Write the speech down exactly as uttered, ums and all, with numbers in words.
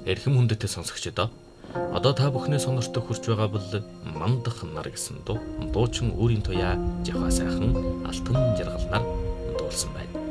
Эрхэм хүндэт сонсогчдоо одоо та бүхний сонортой хүрч байгаа бол мандах нар гэсэн дуу. Дуучин өөрийн туяа жавхаа сайхан алтан жаргалнаар дуулсан байна.